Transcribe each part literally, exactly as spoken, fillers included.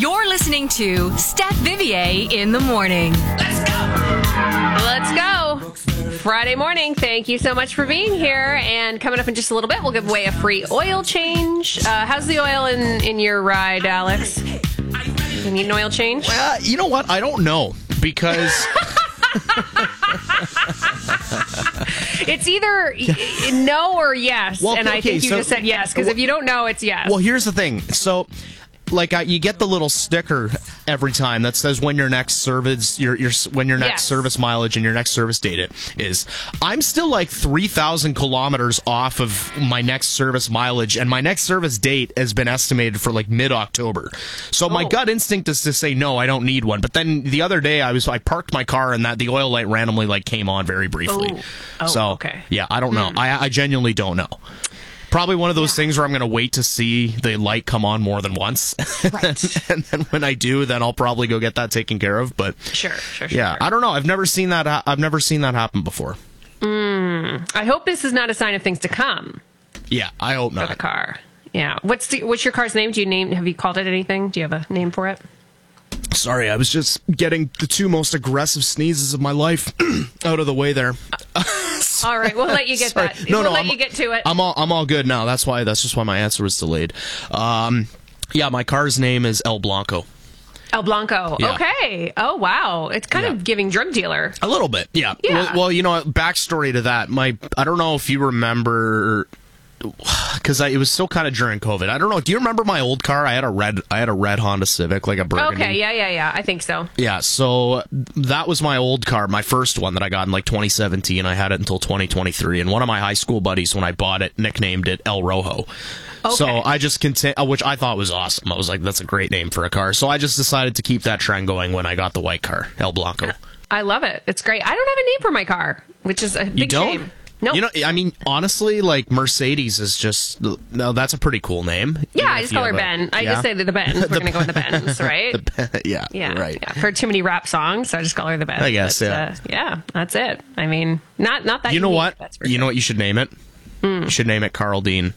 You're listening to Steph Vivier in the morning. Let's go. Let's go. Friday morning. Thank you so much for being here. And coming up in just a little bit, we'll give away a free oil change. Uh, how's the oil in, in your ride, Alex? You need an oil change? Uh, you know what? I don't know because... It's either no or yes, well, and okay, I think you so, just said yes, because if you don't know, it's yes. Well, here's the thing. So, like, uh, you get the little sticker every time that says when your next service, your your when your next Yes. service mileage and your next service date it is. I'm still like three thousand kilometers off of my next service mileage, and my next service date has been estimated for like mid October. So my Oh. gut instinct is to say no, I don't need one. But then the other day, I was I parked my car and that the oil light randomly like came on very briefly. Oh. Oh, so okay. yeah, I don't know. Hmm. I I genuinely don't know. Probably one of those things where I'm going to wait to see the light come on more than once. Right. And then when I do, then I'll probably go get that taken care of. But Sure, sure, sure. yeah, I don't know. I've never seen that. Ha- I've never seen that happen before. Mm, I hope this is not a sign of things to come Yeah, I hope for the not. car. Yeah. What's the, what's your car's name? Do you name? Have you called it anything? Do you have a name for it? Sorry, I was just getting the two most aggressive sneezes of my life out of the way there. All right, we'll let you get Sorry. that. No, we'll no, let I'm- you get to it. I'm all I'm all good now. That's why. That's just why my answer was delayed. Um, yeah, my car's name is El Blanco. El Blanco. Yeah. Okay. Oh, wow. It's kind Yeah. of giving drug dealer. A little bit, yeah. Yeah. Well, well, you know, backstory to that. My, I don't know if you remember, because it was still kind of during COVID. I don't know. Do you remember my old car? I had a red, I had a red Honda Civic, like a burgundy. Okay. Yeah, yeah, yeah. I think so. Yeah. So that was my old car, my first one that I got in like twenty seventeen. I had it until twenty twenty-three, and one of my high school buddies, when I bought it, nicknamed it El Rojo. So Okay. I just conti- uh, which I thought was awesome. I was like, that's a great name for a car. So I just decided to keep that trend going when I got the white car, El Blanco. I love it. It's great. I don't have a name for my car, which is a big You don't? shame. No. You know, I mean, honestly, like Mercedes is just no. That's a pretty cool name. yeah, Even I if just you call her have a- Ben. I yeah? just say the, the Benz. We're going to go with the Benz, right? The Ben- yeah, Yeah, right. Yeah. I've heard too many rap songs, so I just call her the Benz. I guess, But, yeah. Uh, yeah, that's it. I mean, not not that. You know unique, what? that's for You sure. know what you should name it? You should name it Carl Dean.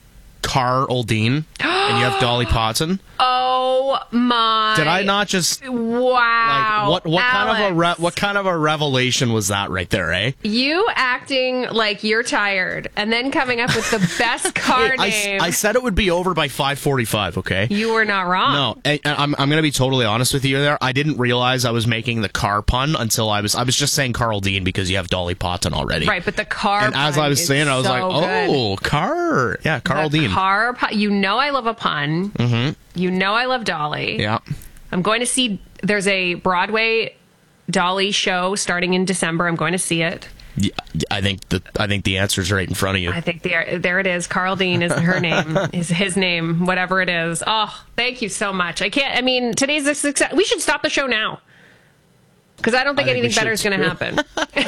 Carl Dean, and you have Dolly Parton. Oh my! Did I not just Wow. like what? What kind of a re- Alex. what kind of a revelation was that right there, eh? You acting like you're tired and then coming up with the best car Hey, I, name. I said it would be over by five forty-five. Okay. you were not wrong. No, and and I'm I'm gonna be totally honest with you there. I didn't realize I was making the car pun until I was I was just saying Carl Dean because you have Dolly Parton already. Right, but the car. And as pun I was is saying, I was so like, good. oh, car, yeah, Carl The Dean. Car pun. You know I love a pun. Mm-hmm. You know I love Dolly. Yeah. I'm going to see. There's a Broadway Dolly show starting in December. I'm going to see it. Yeah, I think the I think the answer's right in front of you. I think there, there it is. Carl Dean is her name, is his name, whatever it is. Oh, thank you so much. I can't. I mean, today's a success. We should stop the show now because I don't think I think we anything better is should going to too.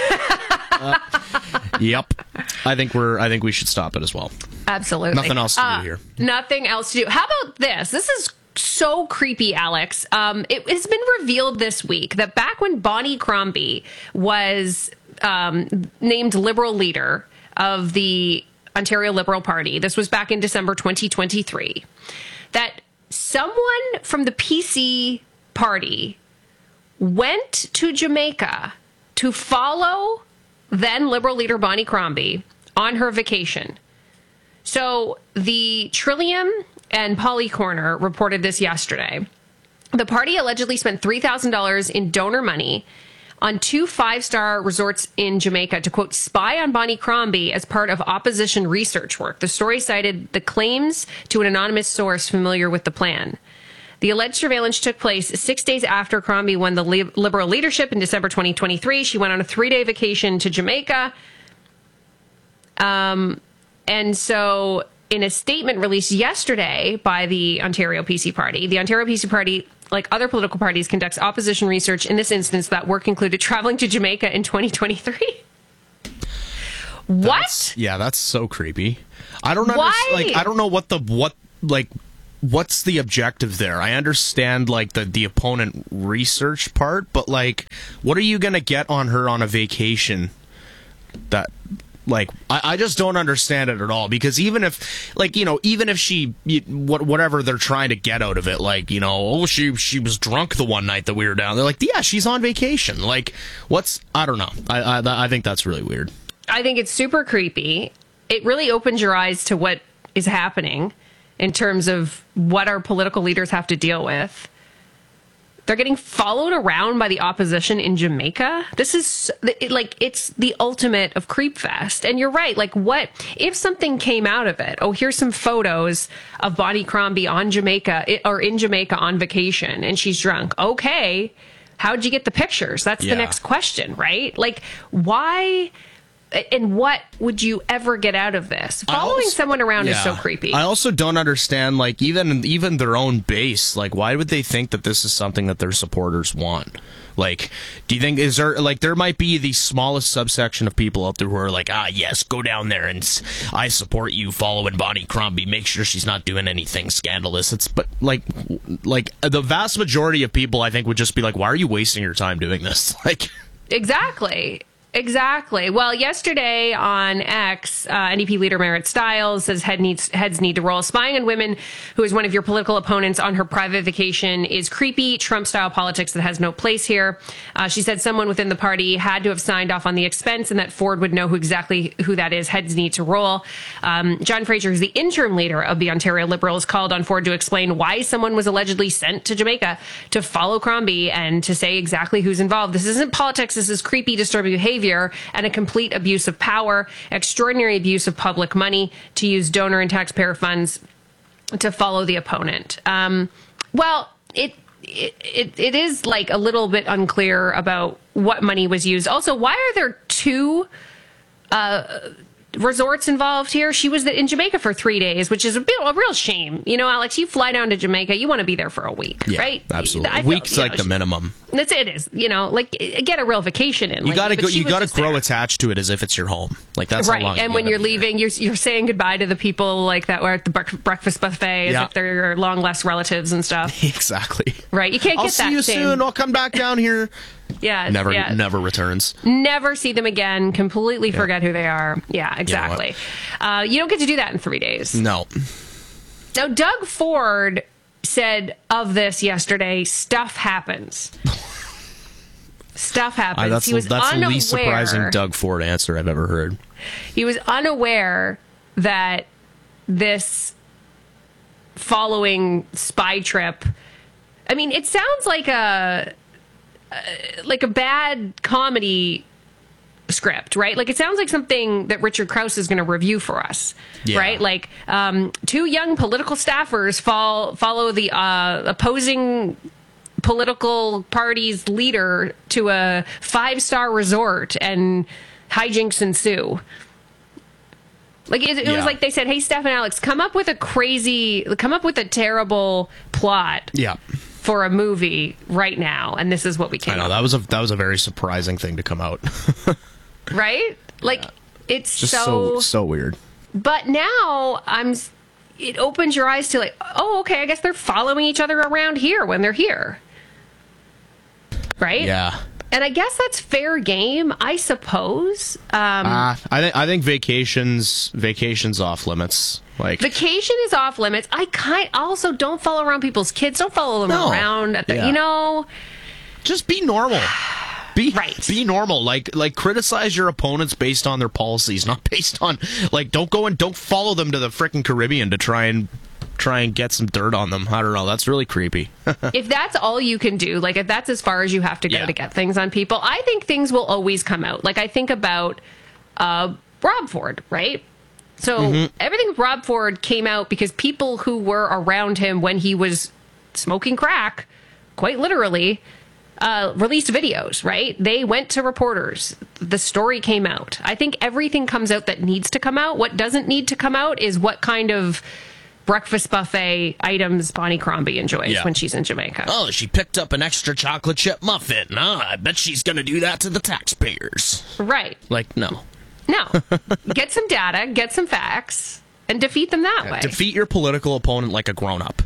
happen. Yep. I think we're I think we should stop it as well. Absolutely. Nothing else to do Uh, here. Nothing else to do. How about this? This is so creepy, Alex. Um, it has been revealed this week that back when Bonnie Crombie was um, named Liberal leader of the Ontario Liberal Party, this was back in December twenty twenty-three, that someone from the P C party went to Jamaica to follow then Liberal leader Bonnie Crombie on her vacation. So the Trillium and Polly Corner reported this yesterday. The party allegedly spent three thousand dollars in donor money on two five-star resorts in Jamaica to, quote, spy on Bonnie Crombie as part of opposition research work. The story cited the claims to an anonymous source familiar with the plan. The alleged surveillance took place six days after Crombie won the li- Liberal leadership in December twenty twenty-three. She went on a three-day vacation to Jamaica. Um, and so in a statement released yesterday by the Ontario P C Party, the Ontario P C Party, like other political parties, conducts opposition research. In this instance, that work included traveling to Jamaica in twenty twenty-three. What? That's- yeah, that's so creepy. I don't Why? understand. Like, I don't know what the what like. What's the objective there? I understand like the the opponent research part, but like, what are you gonna get on her on a vacation? That Like, I, I just don't understand it at all. Because even if, like, you know, even if she, you, what, whatever they're trying to get out of it, like, you know, oh, she she was drunk the one night that we were down. They're like, yeah, she's on vacation. Like, what's, I don't know. I I, I think that's really weird. I think it's super creepy. It really opens your eyes to what is happening in terms of what our political leaders have to deal with. They're getting followed around by the opposition in Jamaica. This is it, like, it's the ultimate of creep fest. And you're right. Like, what if something came out of it? Oh, here's some photos of Bonnie Crombie on Jamaica or in Jamaica on vacation and she's drunk. Okay. How'd you get the pictures? That's Yeah. the next question, right? Like, why and what would you ever get out of this? Following also- someone around yeah. is so creepy. I also don't understand, like, even even their own base. Like, why would they think that this is something that their supporters want? Like, do you think, is there, like, there might be the smallest subsection of people out there who are like, ah, yes, go down there and s- I support you following Bonnie Crombie. Make sure she's not doing anything scandalous. It's, but, like, like, the vast majority of people, I think, would just be like, why are you wasting your time doing this? Like, Exactly. Exactly. Well, yesterday on X, uh, N D P leader Merritt Stiles says head needs, heads need to roll. Spying on women, who is one of your political opponents on her private vacation, is creepy Trump-style politics that has no place here. Uh, she said someone within the party had to have signed off on the expense and that Ford would know who exactly who that is. Heads need to roll. Um, John Fraser, who's the interim leader of the Ontario Liberals, called on Ford to explain why someone was allegedly sent to Jamaica to follow Crombie and to say exactly who's involved. This isn't politics. This is creepy, disturbing behavior and a complete abuse of power, extraordinary abuse of public money to use donor and taxpayer funds to follow the opponent. Um, well, it, it it it is like a little bit unclear about what money was used. Also, why are there two uh, resorts involved here? She was in Jamaica for three days, which is a, bit, a real shame. You know, Alex, you fly down to Jamaica, you want to be there for a week, yeah, right? absolutely. I feel, Week's you like know, the minimum. That's it is, you know, like get a real vacation in. You like, gotta but go. she You was gotta just grow there. attached to it as if it's your home. Like, that's Right, how long and you when gotta you're be there. leaving, you're you're saying goodbye to the people like that were at the brec- breakfast buffet as Yeah. if they're your long lost relatives and stuff. Exactly. Right, you can't I'll get see that you same- soon. I'll come back down here. Yeah, Never, yeah. never returns. Never see them again. Completely forget who they are. Yeah, exactly. Uh, you don't get to do that in three days. No. Now, Doug Ford said of this yesterday, stuff happens. Stuff happens. I, that's he was that's the unaware. least surprising Doug Ford answer I've ever heard. He was unaware that this following spy trip. I mean, it sounds like a uh, like a bad comedy script, right? Like, it sounds like something that Richard Krause is going to review for us, Yeah. right? Like, um, two young political staffers fall, follow the uh, opposing political party's leader to a five-star resort and hijinks ensue. Like, it, it Yeah. was like they said, hey, Steph and Alex, come up with a crazy, come up with a terrible plot Yeah. for a movie right now, and this is what we came I know up that was a that was a very surprising thing to come out. with, right? Like, it's Just so, so so weird. But now I'm. s- It opens your eyes to like, oh, okay, I guess they're following each other around here when they're here, right? Yeah. And I guess that's fair game, I suppose. Um, Uh, I think I think vacations vacations off limits. Like, Vacation is off limits. I kind also don't follow around people's kids. Don't follow them No. around. At the, Yeah. You know, just be normal. Be Right. Be normal. Like like criticize your opponents based on their policies, not based on like don't go and don't follow them to the frickin' Caribbean to try and try and get some dirt on them. I don't know. That's really creepy. if that's all you can do, like if that's as far as you have to go Yeah. to get things on people, I think things will always come out. Like I think about uh, Rob Ford, right? So Mm-hmm. everything with Rob Ford came out because people who were around him when he was smoking crack, quite literally, uh, released videos, right? They went to reporters. The story came out. I think everything comes out that needs to come out. What doesn't need to come out is what kind of breakfast buffet items Bonnie Crombie enjoys Yeah. when she's in Jamaica. Oh, she picked up an extra chocolate chip muffin. Huh? I bet she's gonna do that to the taxpayers. Right. Like, no. No. Get some data, get some facts, and defeat them that way. Defeat your political opponent like a grown up.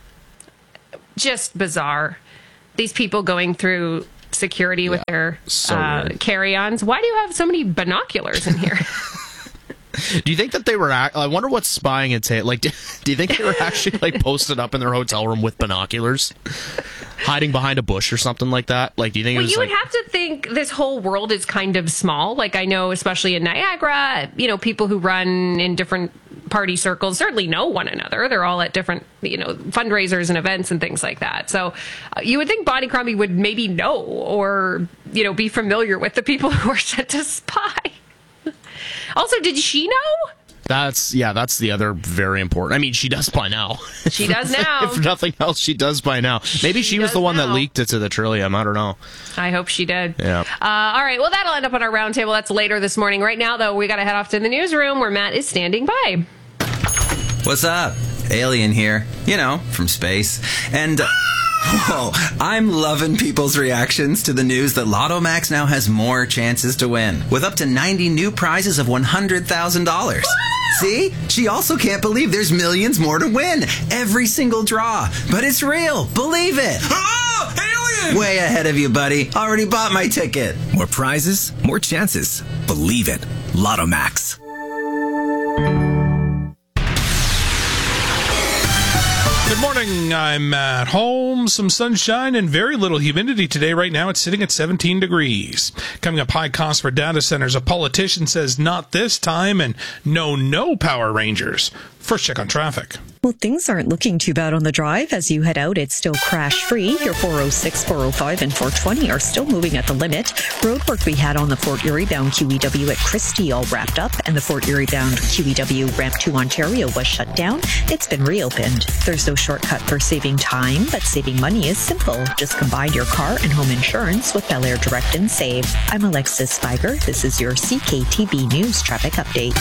Just bizarre. These people going through security with their so uh, weird. carry-ons. Why do you have so many binoculars in here? Do you think that they were? Act- I wonder what spying entailed. Like, do, do you think they were actually like posted up in their hotel room with binoculars, hiding behind a bush or something like that? Like, do you think? Well, it was you like- would have to think this whole world is kind of small. Like, I know, especially in Niagara, you know, people who run in different party circles certainly know one another. They're all at different, you know, fundraisers and events and things like that. So uh, you would think Bonnie Crombie would maybe know or, you know, be familiar with the people who are sent to spy. Also, did she know? That's yeah. That's the other very important. I mean, she does by now. She does now. If nothing else, she does by now. Maybe she, she was the one now. that leaked it to the Trillium. I don't know. I hope she did. Yeah. Uh, all right. Well, that'll end up on our roundtable. That's later this morning. Right now, though, we got to head off to the newsroom where Matt is standing by. What's up? Alien here. You know, from space. And, uh, whoa, I'm loving people's reactions to the news that Lotto Max now has more chances to win, with up to ninety new prizes of one hundred thousand dollars. See? She also can't believe there's millions more to win. Every single draw. But it's real. Believe it. Oh, alien! Way ahead of you, buddy. Already bought my ticket. More prizes, more chances. Believe it. Lotto Max. Good morning. I'm at home. Some sunshine and very little humidity today. Right now, it's sitting at seventeen degrees. Coming up, high costs for data centers. A politician says not this time, and no, no Power Rangers. First check on traffic. Well, things aren't looking too bad on the drive. As you head out, it's still crash-free. Your four oh six, four oh five, and four twenty are still moving at the limit. Roadwork we had on the Fort Erie bound Q E W at Christie all wrapped up, and the Fort Erie bound Q E W ramp to Ontario was shut down. It's been reopened. There's no shortcut for saving time, but saving money is simple. Just combine your car and home insurance with Bel Air Direct and Save. I'm Alexis Spiger. This is your C K T B News Traffic Update.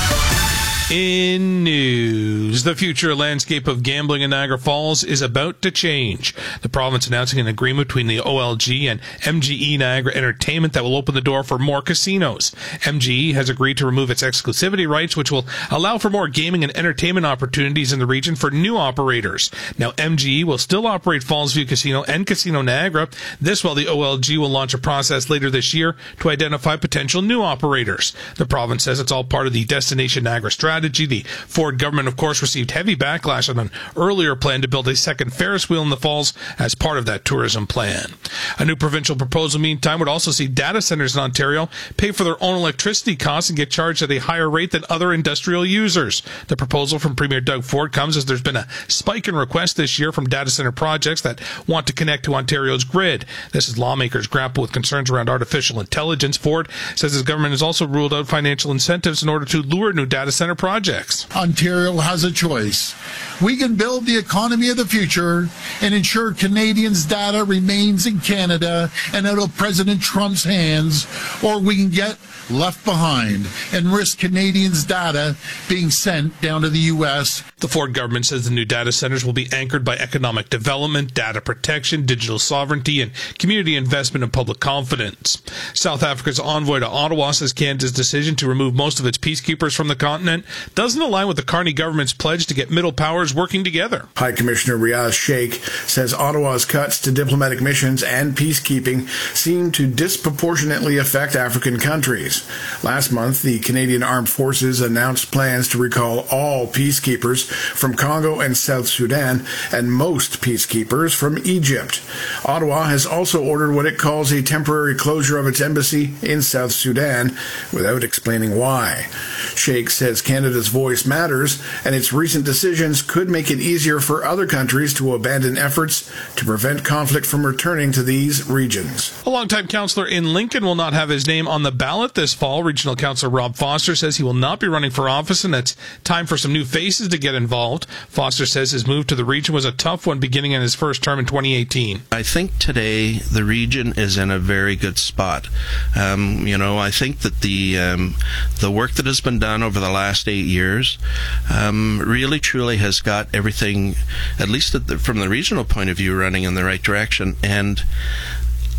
In news, the future landscape of gambling in Niagara Falls is about to change. The province announcing an agreement between the O L G and M G E Niagara Entertainment that will open the door for more casinos. M G E has agreed to remove its exclusivity rights, which will allow for more gaming and entertainment opportunities in the region for new operators. Now, M G E will still operate Fallsview Casino and Casino Niagara. This while the O L G will launch a process later this year to identify potential new operators. The province says it's all part of the Destination Niagara strategy. The Ford government, of course, received heavy backlash on an earlier plan to build a second Ferris wheel in the Falls as part of that tourism plan. A new provincial proposal, meantime, would also see data centers in Ontario pay for their own electricity costs and get charged at a higher rate than other industrial users. The proposal from Premier Doug Ford comes as there's been a spike in requests this year from data center projects that want to connect to Ontario's grid. This as lawmakers grapple with concerns around artificial intelligence. Ford says his government has also ruled out financial incentives in order to lure new data center projects. Projects. Ontario has a choice. We can build the economy of the future and ensure Canadians' data remains in Canada and out of President Trump's hands, or we can get left behind and risk Canadians' data being sent down to the U S. The Ford government says the new data centers will be anchored by economic development, data protection, digital sovereignty, and community investment and public confidence. South Africa's envoy to Ottawa says Canada's decision to remove most of its peacekeepers from the continent doesn't align with the Carney government's pledge to get middle powers working together. High Commissioner Riaz Sheikh says Ottawa's cuts to diplomatic missions and peacekeeping seem to disproportionately affect African countries. Last month, the Canadian Armed Forces announced plans to recall all peacekeepers from Congo and South Sudan and most peacekeepers from Egypt. Ottawa has also ordered what it calls a temporary closure of its embassy in South Sudan without explaining why. Sheikh says Canada's voice matters, and its recent decisions could make it easier for other countries to abandon efforts to prevent conflict from returning to these regions. A longtime councillor in Lincoln will not have his name on the ballot this fall. Regional Councillor Rob Foster says he will not be running for office, and it's time for some new faces to get involved. Foster says his move to the region was a tough one beginning in his first term in twenty eighteen. I think today the region is in a very good spot. Um, you know, I think that the um, the work that has been done over the last eight years um, really truly has got everything, at least at the, from the regional point of view, running in the right direction. And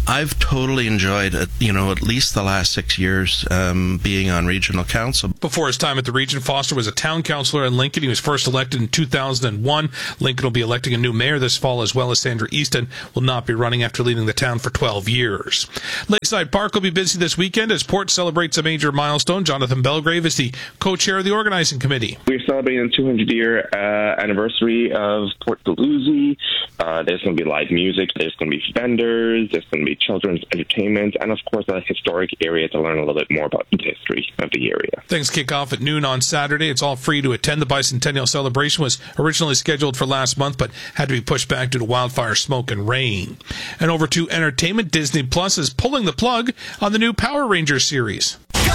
I've totally enjoyed, uh, you know, at least the last six years um, being on regional council. Before his time at the region, Foster was a town councillor in Lincoln. He was first elected in two thousand one. Lincoln will be electing a new mayor this fall, as well as Sandra Easton will not be running after leading the town for twelve years. Lakeside Park will be busy this weekend as Port celebrates a major milestone. Jonathan Belgrave is the co-chair of the organizing committee. We're celebrating the two hundred year uh, anniversary of Port Dalhousie. Uh, there's going to be live music. There's going to be vendors. There's going to be children's entertainment, and of course a historic area to learn a little bit more about the history of the area. Things kick off at noon on Saturday. It's all free to attend. The bicentennial celebration was originally scheduled for last month, but had to be pushed back due to wildfire smoke and rain. And over to entertainment, Disney Plus is pulling the plug on the new Power Rangers series.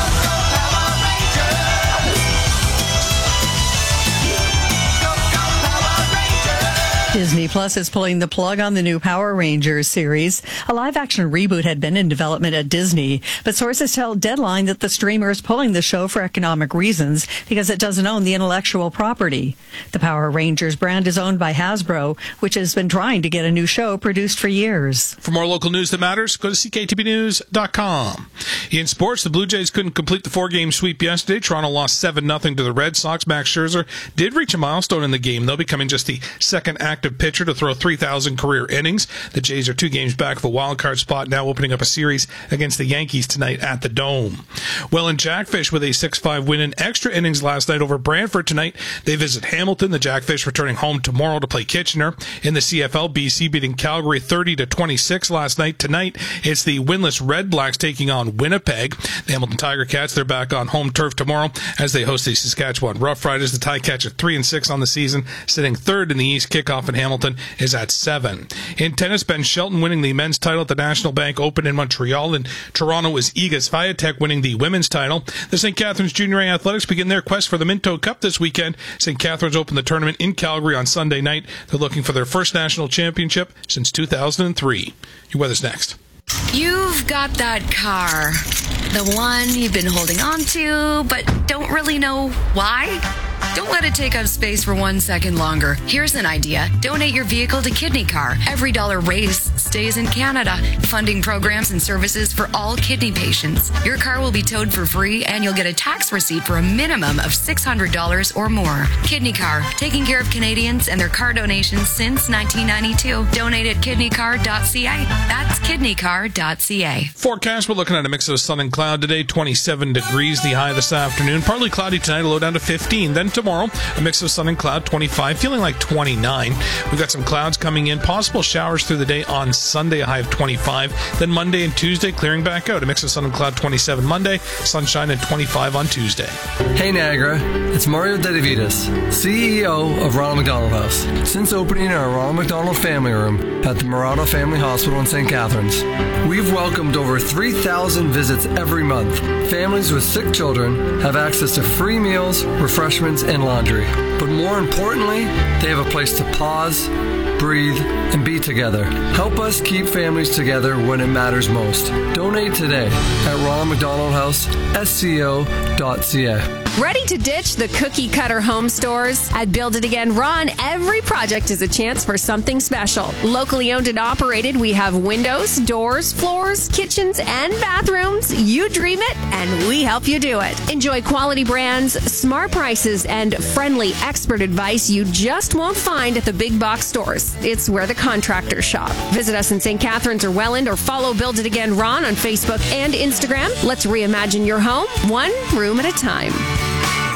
Disney Plus is pulling the plug on the new Power Rangers series. A live-action reboot had been in development at Disney, but sources tell Deadline that the streamer is pulling the show for economic reasons because it doesn't own the intellectual property. The Power Rangers brand is owned by Hasbro, which has been trying to get a new show produced for years. For more local news that matters, go to c k t b news dot com. In sports, the Blue Jays couldn't complete the four-game sweep yesterday. Toronto lost seven nothing to the Red Sox. Max Scherzer did reach a milestone in the game, though, becoming just the second active pitcher to throw three thousand career innings. The Jays are two games back of a wild card spot, now opening up a series against the Yankees tonight at the Dome. Well, in Jackfish with a six five win in extra innings last night over Brantford. Tonight they visit Hamilton. The Jackfish returning home tomorrow to play Kitchener. In the C F L, B C beating Calgary thirty to twenty-six last night. Tonight it's the winless Red Blacks taking on Winnipeg. The Hamilton Tiger Cats, they're back on home turf tomorrow as they host the Saskatchewan Roughriders. The Ticats are three and six on the season, sitting third in the East. Kickoff in Hamilton is at seven. In tennis, Ben Shelton winning the men's title at the National Bank Open in Montreal. In Toronto is Iga Swiatek winning the women's title. The Saint Catharines Junior A Athletics begin their quest for the Minto Cup this weekend. Saint Catharines open the tournament in Calgary on Sunday night. They're looking for their first national championship since two thousand three. Your weather's next. You've got that car. The one you've been holding on to, but don't really know why? Don't let it take up space for one second longer. Here's an idea. Donate your vehicle to Kidney Car. Every dollar raised stays in Canada, funding programs and services for all kidney patients. Your car will be towed for free, and you'll get a tax receipt for a minimum of six hundred dollars or more. Kidney Car, taking care of Canadians and their car donations since nineteen ninety-two. Donate at kidney car dot c a. That's kidney car dot c a. Forecast, we're looking at a mix of sun and cloud today. twenty-seven degrees, the high this afternoon. Partly cloudy tonight, low down to fifteen. Then tomorrow, a mix of sun and cloud, twenty-five, feeling like twenty-nine. We've got some clouds coming in, possible showers through the day on Sunday, a high of twenty-five. Then Monday and Tuesday, clearing back out. A mix of sun and cloud, twenty-seven Monday, sunshine and twenty-five on Tuesday. Hey Niagara, it's Mario Dedivitas, C E O of Ronald McDonald House. Since opening our Ronald McDonald Family Room at the Murata Family Hospital in Saint Catharines, we've welcomed over three thousand visits every month. Families with sick children have access to free meals, refreshments, and laundry. But more importantly, they have a place to pause, breathe, and be together. Help us keep families together when it matters most. Donate today at Ronald McDonald House, S C O dot C A. Ready to ditch the cookie cutter home stores? At Build It Again Ron, every project is a chance for something special. Locally owned and operated, we have windows, doors, floors, kitchens, and bathrooms. You dream it, and we help you do it. Enjoy quality brands, smart prices, and friendly expert advice you just won't find at the big box stores. It's where the contractors shop. Visit us in Saint Catharines or Welland, or follow Build It Again Ron on Facebook and Instagram. Let's reimagine your home, one room at a time.